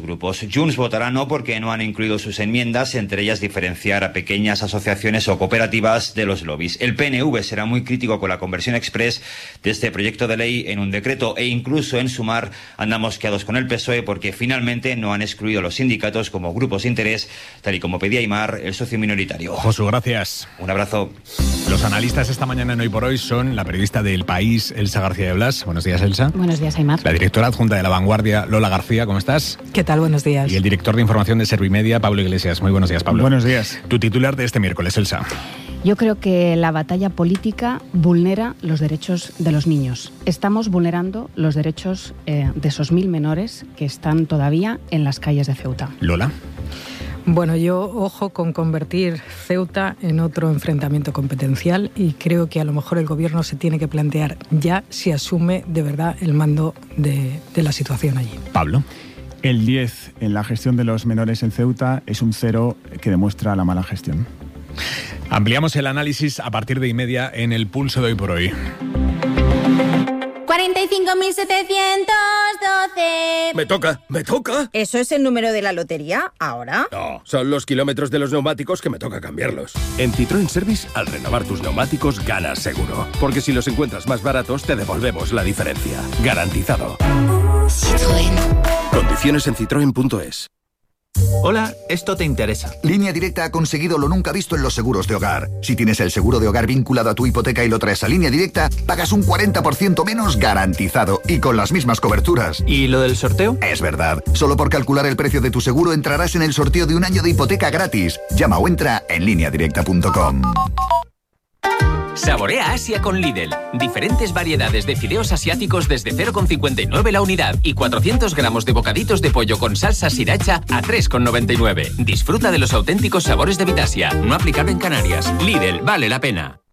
grupos. Junts votará no porque no han incluido sus enmiendas, entre ellas diferenciar a pequeñas asociaciones o cooperativas de los lobbies. El PNV será muy crítico con la conversión express de este proyecto de ley en un decreto e incluso en Sumar andan mosqueados con el PSOE porque finalmente no han excluido a los sindicatos como grupos de interés, tal y como pedía Aimar, el socio minoritario. Josu, gracias. Un abrazo. Los analistas esta mañana en Hoy por Hoy son la periodista del País, Elsa García de Blas. Buenos días, Elsa. Buenos días, Aimar. La directora adjunta de La Vanguardia, Lola García. ¿Cómo estás? ¿Qué tal? Buenos días. Y el director de información de Servimedia, Pablo Iglesias. Muy buenos días, Pablo. Buenos días. Tu titular de este miércoles, Elsa. Yo creo que la batalla política vulnera los derechos de los niños. Estamos vulnerando los derechos de esos 1000 menores que están todavía en las calles de Ceuta. Lola. Bueno, yo ojo con convertir Ceuta en otro enfrentamiento competencial y creo que a lo mejor el gobierno se tiene que plantear ya si asume de verdad el mando de la situación allí. Pablo. El 10 en la gestión de los menores en Ceuta es un 0 que demuestra la mala gestión. Ampliamos el análisis a partir de 1:30 en el Pulso de Hoy por Hoy. 45.712. ¿Me toca? ¿Eso es el número de la lotería ahora? No, son los kilómetros de los neumáticos que me toca cambiarlos. En Citroën Service, al renovar tus neumáticos, ganas seguro. Porque si los encuentras más baratos, te devolvemos la diferencia. Garantizado. Citroën. Condiciones en citroen.es. Hola, esto te interesa. Línea Directa ha conseguido lo nunca visto en los seguros de hogar. Si tienes el seguro de hogar vinculado a tu hipoteca y lo traes a Línea Directa, pagas un 40% menos garantizado y con las mismas coberturas. ¿Y lo del sorteo? Es verdad. Solo por calcular el precio de tu seguro entrarás en el sorteo de un año de hipoteca gratis. Llama o entra en lineadirecta.com. Saborea Asia con Lidl. Diferentes variedades de fideos asiáticos desde 0,59 la unidad y 400 gramos de bocaditos de pollo con salsa sriracha a 3,99. Disfruta de los auténticos sabores de Vitasia. No aplicable en Canarias. Lidl, vale la pena.